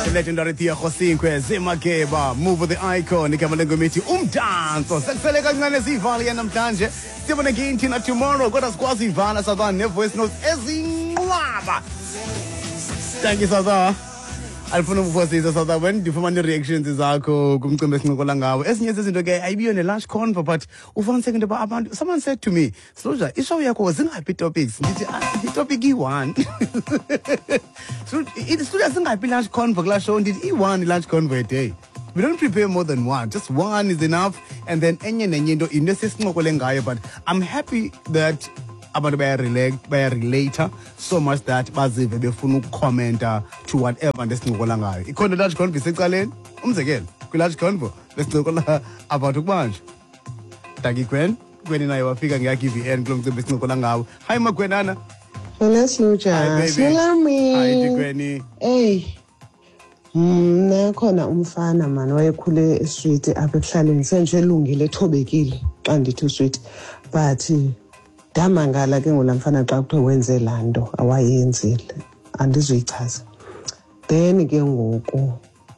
legendary Tia Khosinkwe Zemakeba move the icon igama lengomithi umdanso sekusele kancane sivali namhlanje sibone again thina tomorrow kodwa sikwazi ivala South ne voice notes ezinqwaba. Thank you South. Alifuna ukufosisa South when difumana reactions zakho kumcimbi esincokola ngawo ezinye zezinto ke ayibiyo ne lunch convo but ufuniseke into abantu someone said to me Sloja ishow yakho zingaphi topics ndithi topic i1 so Sloja zingaphi lunch convo kula show ndithi i1 lunch convo a day. We don't prepare more than one, just one is enough and then enye nenye into inesincokola ngayo but I'm happy that abantu bayarelate so much that bazive befuna ukukhomenta to whatever ndesincokola ngayo. Ikhona large convo secaleni umzekelo kwi large convo besincokola about ukubanja. Thank you Gwen nayo wafika ngeyaGVN kulo mcimbi esincokola ngawo. Hi Magwenana. Hello Sloja. Salami. Hi Gwen. Hey. Nakhona umfana man wayekhule esweet apha ekuhlaleni senje elungile ethobekile xa ndithi sweet but damangala ke ngolamfana xa kuthiwe wenze lanto awayenzile andizoyichaza. Then ke ngoku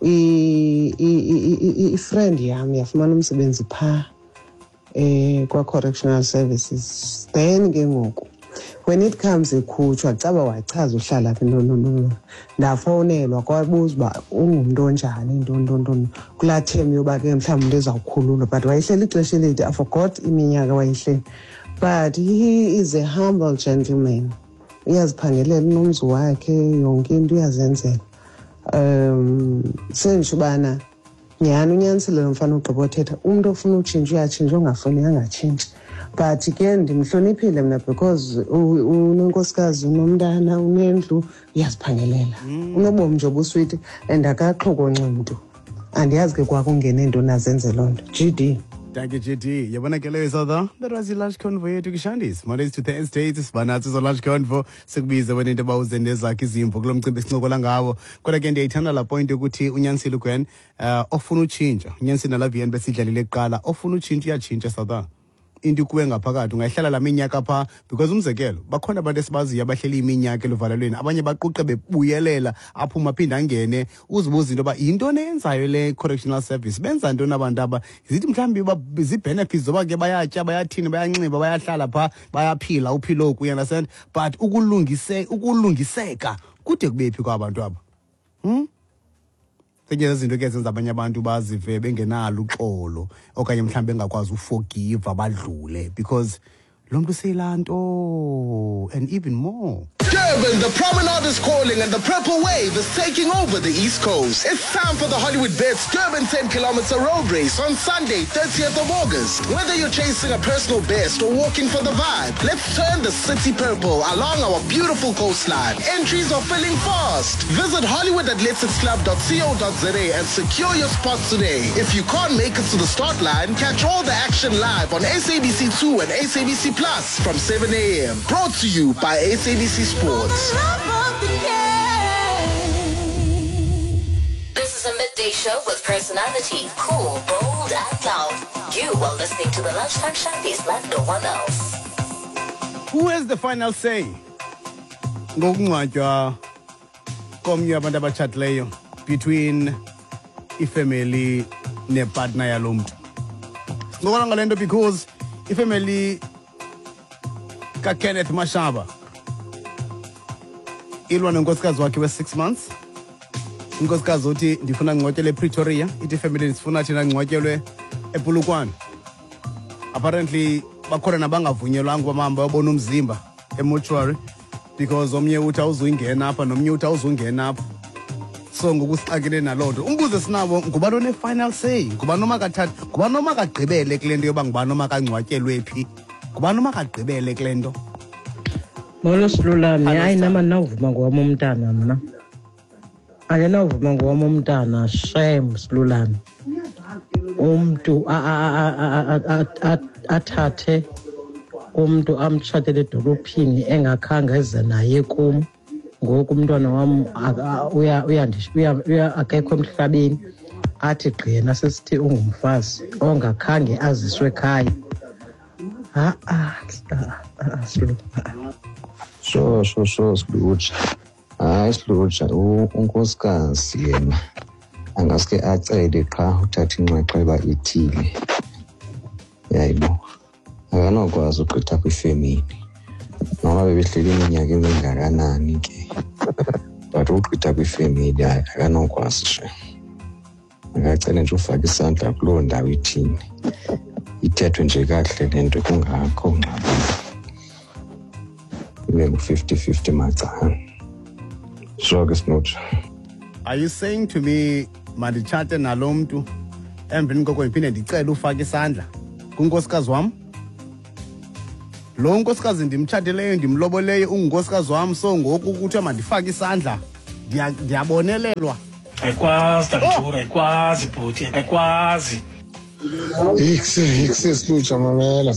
i-friend yami yafumana umsebenzi pha kwa correctional services. Then ke ngoku when it comes ekhutshwa caba wachaza uhlala phi no ndafonelwa kwabuza uba ungumuntu onjani into kulaa term yoba ke mhlawumbi into ezawukhululwa but wayehleli ixesha elide I forgot iminyaka wayehleli but he is a humble gentleman. Uyaziphangelela unomzi wakhe yonke into uyazenzela senje ubana nyhani unyanisile lo mfana ugqiba uthetha umuntu ofuna utshintsha uyatshintsha ongafuni angatshintshi but ke ndimhloniphile mna because unenkosikazi unomntana unendlu uyaziphangelela unobomi nje obuswiti and akaxhokonxa mntu andiyazi ke kwakungene into nazenze loo nto. GD. Thank you GD. Yabona ke leyo South that was the large convo yethu kushandis Mondays to Thursdays sibanathi zo large convo sikubiza wena into abawuzende zakhe izimvo kulo mcimbi esincokola ngawo kodwa ke ndiyayithanda la point ukuthi unyanisile Gwen ofuna utshintsha unyanisile la VN besidlalile eqala ofuna utshintsha uyatshintsha South into kuwe ngaphakathi ungayihlala la minyaka pha because umzekelo bakhona abantu esibaziyo abahleli iminyaka eluvalelweni abanye baquqe bebuyelela aphuma phinda angene uzibuza into ba into neyenzayo le correctional service benza into nabantu aba izithi mhlambi zi benefits zoba ke bayatya bayathini bayanxiba bayahlala pha bayaphila uphilo ku understand but ukulungiseka kude kubephi kwabantu aba Senye izinto ke zenza abanye abantu bazive bengenalo uxolo okanye mhlambe engakwazi uforgive abadlule because lo muntu seyilanto and even more. Durban, the promenade is calling and the purple wave is taking over the East Coast. It's time for the Hollywood Bets Durban 10-kilometer road race on Sunday, 30th of August. Whether you're chasing a personal best or walking for the vibe, let's turn the city purple along our beautiful coastline. Entries are filling fast. Visit HollywoodAthleticsClub.co.za and secure your spot today. If you can't make it to the start line, catch all the action live on SABC2 and SABC Plus from 7 a.m. Brought to you by SABC Sports. This is a midday show with personality, cool, bold, and loud. You are listening to the Lunchtime Shandies like no one else. Who has the final say? Ngokungcwatywa komnye abantu abatshatileyo between ifamily nepartner yalo mntu. Ngoba ngale nto because ifamily kaKenneth Mashaba ilwa nenkosikazi wakhe we6 months. Inkosikazi uthi ndifuna ngcwatyelwe ePretoria, ithi family sifuna thina ngcwatyelwe ePolokwane. Apparently bakhona nabangavunyelwanga bamamba babona umzimba emortuary because omnye uthi awuzungena apha nomnye uthi awuzungena apha. So ngokusixakele nalonto umbuzo sinabo ngubani one final say ngubani omakathatha ngubani omakagqibele kule nto yoba ngubani omakangcwatyelwe phi ngubani omakagqibele kule nto. Molo Silulame hayi nama nawuvuma ngowami umntana mna angenawuvuma ngowami umntana shame Silulame umntu athathe umntu amtshatele edolophini engakhange eze naye kum ngoku umntwana wam akekho emhlabeni athi gqina sesithi ungumfazi ongakhange aziswe ekhaya So Silutsha. Hayi Sluja, unkosikazi yena angaske acele qha uthatha inxaxheba ethile. Yayibo. Akanokwazi ugqitha kwifamily. Noma bebehleli iminyaka emingakanani ke. But ugqitha kwifamily akanokwazi nje. Akacele nje ufaka isandla kuloo ndawo ithini. Ithethwe nje kahle lento kungakho ngqaba. Ibe 50-50 macala. Sure ke Sluja. Are you saying to me manditshate nalo mntu emveni koko ndiphinde ndicela ufaka isandla kunkosikazi wam? Lo nkosikazi ndimtshatileyo ndimloboleyo ungunkosikazi wam, so ngoku kuthiwa mandifake isandla ndiyabonelelwa. Ayikwazi Dantura, ayikwazi bhuti, ayikwazi. Ikse Sluja mamela.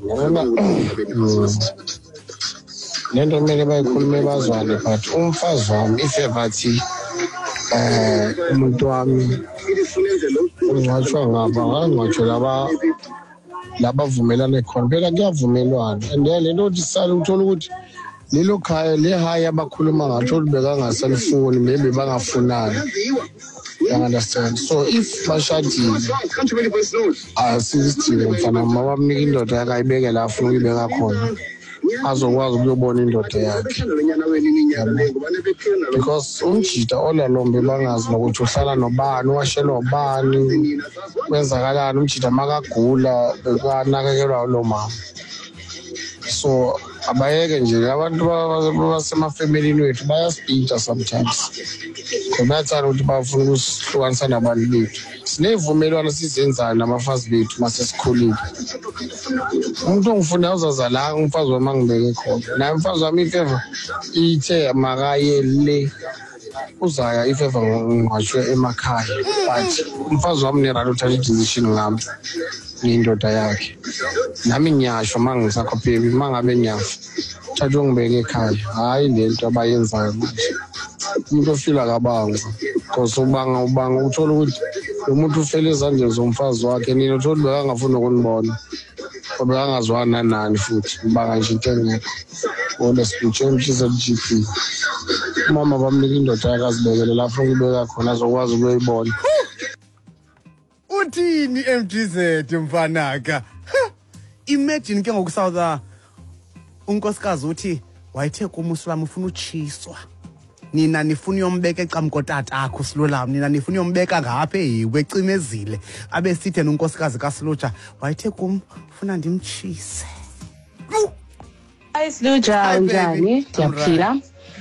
Lento kumele bayikhulume bazwane, but umfazi wami ifevathi umuntu wami ungcwatshwa ngaba labavumelane khona phela kuyavumelwana. And lento disala uthola ukuthi lelo khaya le haya abakhuluma ngathi bekangasalifuni, maybe bangafunani. You understand? So if bashadile asizidile mfana mama mnika indoda yakayibeke la afuna ukuyibeka khona azokwazi ukuyobona indoda yakhe. Because umjida olalombe bangazi nokuthi uhlala nobani, washelwa ubani, kwenzakalani umjida makagula bekanakekelwa lo mama. So abayeke nje abantu basemafamilini wethu bayasipita sometimes. Kubathanda ukuthi bafuna ukusihlukanisa nabantu bethu. Sinevumelwano sizenzayo nabafazi bethu masesikhulile. Umuntu ongifuna uzaza la umfazi wami angibeke khona. Na umfazi wami ifeva ithe makaye le uzaya ifeva ngashwe emakhaya. But umfazi wami neralo uthatha i-decision ngami indoda yakhe. Nami ngiyasho mangisakho baby mangabe ngiyafa. Thatha ungibeke ekhaya. Hayi lento abayenzayo manje. Umuntu ofila kabanga because ubanga uthola ukuthi umuntu ufele ezandleni zomfazi wakhe, nina uthola bekangafuna ukunibona ngoba angazwana nani futhi ubanga nje into engekho. Wona sipithe umthize GP mama bamnika indoda yakazibekele lapho ngibeka khona azokwazi ukuyibona. Uthini MGZ mfanaka? Imagine ke ngokusawuza unkosikazi uthi wayithe kumusulamu ufuna utshiswa. Nina nifuna uyombeka ecamkotata akho Silolami, nina nifuna uyombeka ngapha eyiwe ecimezile. Abe sithe nonkosikazi kaSluja wayithe kum ufuna ndimtshise. Hi Sluja, njani? Ndiyaphila.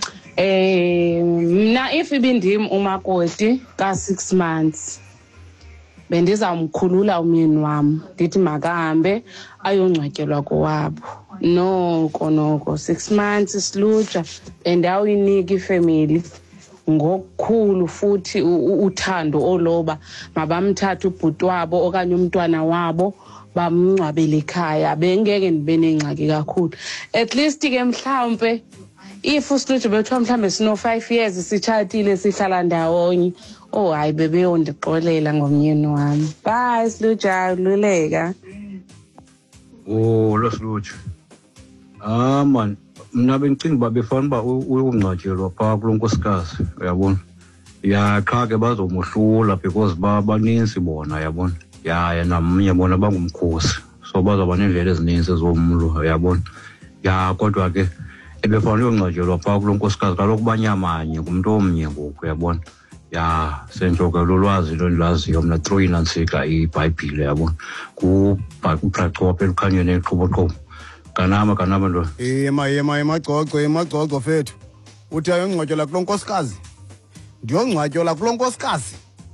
Mna if ibindim umakoti ka 6 months bendizamkhulula umyeni wami ndithi makahambe ayongcwatyelwa kowabo. Noko 6 months Sluja endawuyinika ifamily ngokukhulu futhi uthando oloba mabamthatha ubhuti wabo okanye umntwana wabo bamngcwabele ekhaya. Bengeke ndibe nengxaki kakhulu. At least ke mhlawumbe if uSluja bethiwa mhlawumbe sino 5 years sitshatile sihlala ndawonye, oh hayi bebeyondixolela ngomyeni wami. Bye Sluja, luleka. Oh lo Sluja. Man, mina bengicinga babefana ba uyongcwatshelwa phaa kulo nkosikazi, uyabona. Ya qha ke bazomohlula because baninzi bona, uyabona. Ya namnye bona bangumkhosi. So bazaba nendlela ezininzi zomlo, uyabona. Ya kodwa ke ebefana uyongcwatshelwa phaa kulo nkosikazi kaloku banyamanye kumuntu omnye ngoku, uyabona. Ya senjoka lolwazi londilaziyo mna through inansika iBhayibhile, uyabona. Kuphaqwa phela ukhanyweni eqhoboqhobo. Kanama ndo. Emagcoco fethu. Uthi ayongcwatyelwa kulo nkosikazi. Ndiyongcwatyelwa kulo nkosikazi.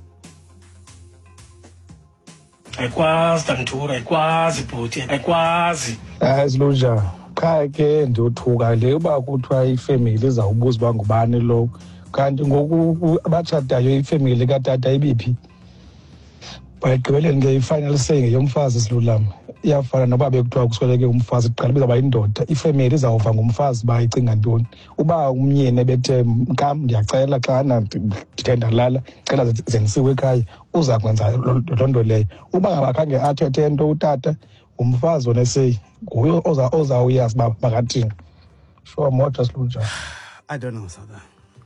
Ayikwazi Dantura, ayikwazi bhuti, ayikwazi. Sluja, qha ke ndiyothuka le uba kuthiwa ifamily izawubuza uba ngubani lo. Kanti ngoku abatshatayo ifamily katata ibiphi. Bayigqibeleni ke i-final say ngeyomfazi Silolami. Iyafana noba bekuthiwa kusweleke umfazi kuqala bizawuba yindoda. Ifamily izawuva ngomfazi bayicinga ntoni. Uba umyeni ebethe nkam ndiyacela xana ndithe ndalala cela zenisiwe ekhaya uza kwenza loo nto leyo. Uba ngabakhange athethe nto utata umfazi oneseyi nguye ozawuyazi uba makathini. Sure modwa Sluja. I don't know, Sada.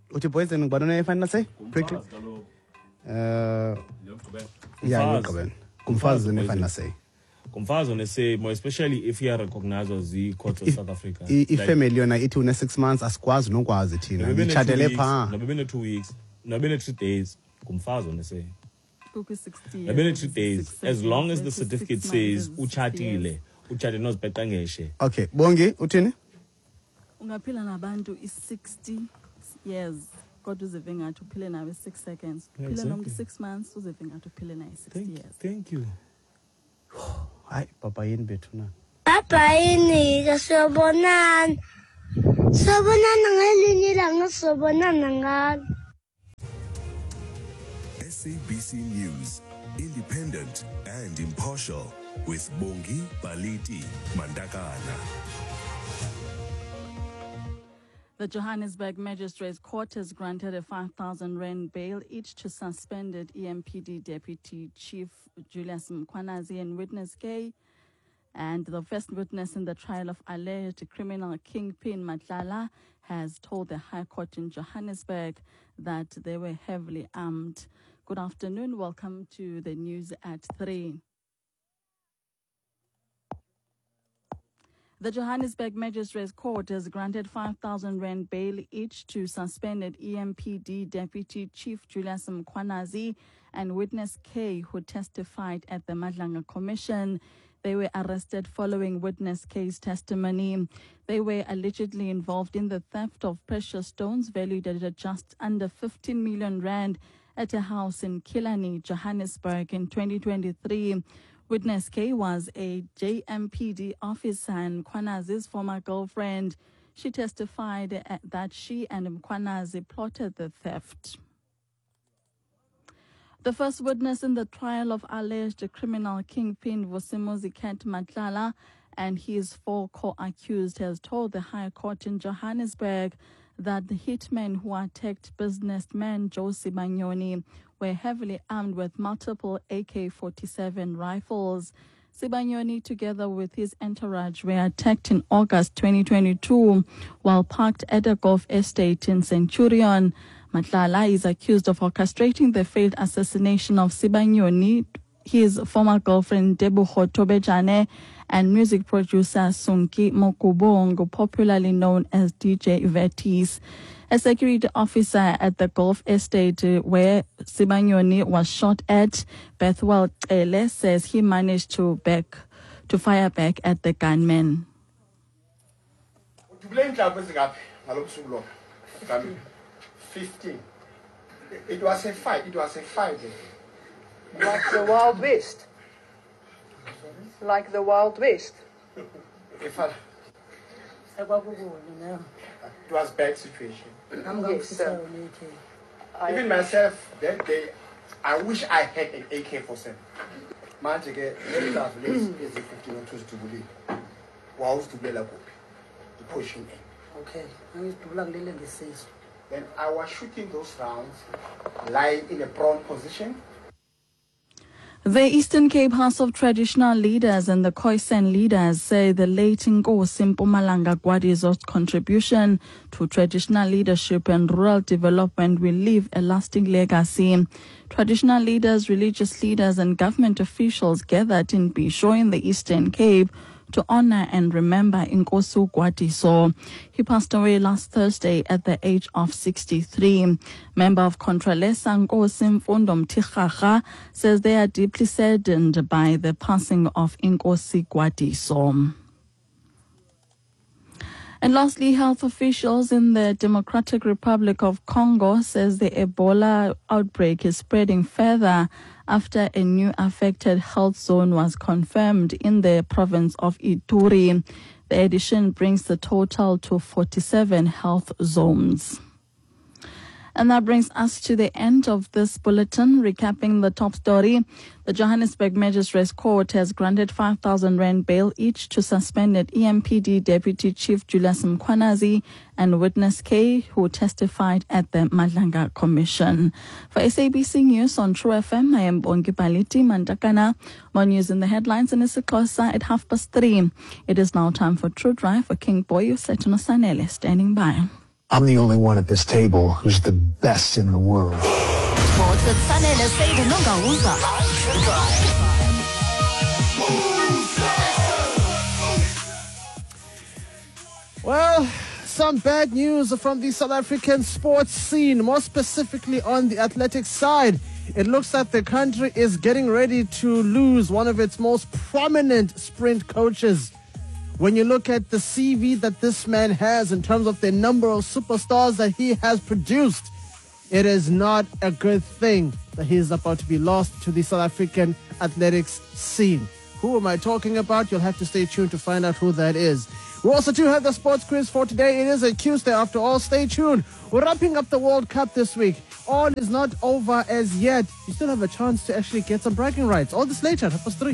Uthi boys and ngibona final say? Quickly. Yeah, yokugqibela. Kumfazi ne final say. Kumfazi ne say more especially if you are recognized as the court of South Africa. Ifamily yona ithi une 6 months asikwazi nokwazi thina. Ngitshadele pha. Nobene 2 weeks. Nobene 3 days. Kumfazi ne say. 60. Nobene 3 days. As long as the certificate says uchatile, uchade nozibheqangeshe. Okay, Bongi uthini? Ungaphila nabantu 60 years. Kodwa uzive ngathi uphile nawe 6 seconds. Uphile nomuntu 6 months uzive ngathi uphile naye 60 years. Thank you. Hayi papa yini bethu na. Papa yini ke sobonana. Sobonana ngelinye ilanga sobonana ngalo. SABC News, independent and impartial, with Bongi Baliti Mandakana. The Johannesburg Magistrates Court has granted a 5,000 rand bail each to suspended EMPD Deputy Chief Julius Mkhwanazi and witness K. And the first witness in the trial of alleged criminal kingpin Matlala has told the High Court in Johannesburg that they were heavily armed. Good afternoon. Welcome to the news at 3. The Johannesburg Magistrates Court has granted 5,000 rand bail each to suspended EMPD Deputy Chief Julius Mkhwanazi and witness K, who testified at the Madlanga Commission. They were arrested following witness K's testimony. They were allegedly involved in the theft of precious stones valued at just under 15 million rand at a house in Killarney, Johannesburg in 2023. Witness K was a JMPD officer and Mkhwanazi's former girlfriend. She testified that she and Mkhwanazi plotted the theft. The first witness in the trial of alleged criminal kingpin Vusimozi Kent Matlala and his 4 co-accused has told the High Court in Johannesburg that the hitmen who attacked businessman Joe Sibanyoni were heavily armed with multiple AK-47 rifles. Sibanyoni, together with his entourage, were attacked in August 2022 while parked at a golf estate in Centurion. Matlala is accused of orchestrating the failed assassination of Sibanyoni, his former girlfriend Debuho Tobejane, and music producer Sunki Mokubongo, popularly known as DJ Vetis. A security officer at the golf estate where Sibanyoni was shot at, Bethwell Ele, says he managed to fire back at the gunman. 15. It was a fight. Like the Wild West. Like the Wild West. It was bad situation. Yes, sir. Even myself, that day, I wish I had an AK-47. Manjike, let us is the 15 to believe. Was to be like pushing in. Okay. Then I was shooting those rounds, lying in a prone position. The Eastern Cape House of Traditional Leaders and the Khoisan leaders say the late Nkosi Mpumalanga Gwadiso's contribution to traditional leadership and rural development will leave a lasting legacy. Traditional leaders, religious leaders and government officials gathered in Bisho in the Eastern Cape to honor and remember Nkosi Gwadiso. He passed away last Thursday at the age of 63. Member of Contralesa Nkosi Mfundo Mthikhaga says they are deeply saddened by the passing of Nkosi Gwadiso. And lastly, health officials in the Democratic Republic of Congo says the Ebola outbreak is spreading further after a new affected health zone was confirmed in the province of Ituri. The addition brings the total to 47 health zones. And that brings us to the end of this bulletin. Recapping the top story, the Johannesburg Magistrates Court has granted 5,000 rand bail each to suspended EMPD Deputy Chief Julius Mkhwanazi and witness K, who testified at the Madlanga Commission. For SABC News on True FM, I am Bongi Baliti Mandakana. More news in the headlines in isiXhosa at 3:30. It is now time for True Drive for King Boy Sethuno Sanele standing by. I'm the only one at this table who's the best in the world. Well, some bad news from the South African sports scene, more specifically on the athletics side. It looks like the country is getting ready to lose one of its most prominent sprint coaches. When you look at the CV that this man has in terms of the number of superstars that he has produced, it is not a good thing that he is about to be lost to the South African athletics scene. Who am I talking about? You'll have to stay tuned to find out who that is. We also do have the sports quiz for today. It is a Tuesday after all. Stay tuned. We're wrapping up the World Cup this week. All is not over as yet. You still have a chance to actually get some bragging rights. All this later at 3:30.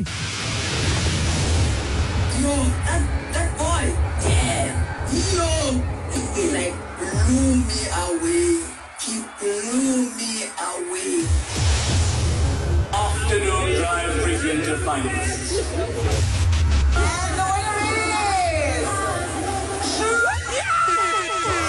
Yo, that boy, yeah, yo, he like blew me away. He blew me away. Afternoon drive brings you into finance.